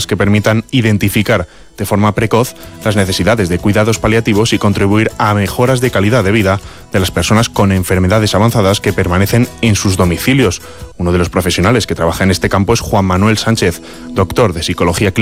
que permitan identificar de forma precoz las necesidades de cuidados paliativos y contribuir a mejoras de calidad de vida de las personas con enfermedades avanzadas que permanecen en sus domicilios. Uno de los profesionales que trabaja en este campo es Juan Manuel Sánchez, doctor de Psicología Clínica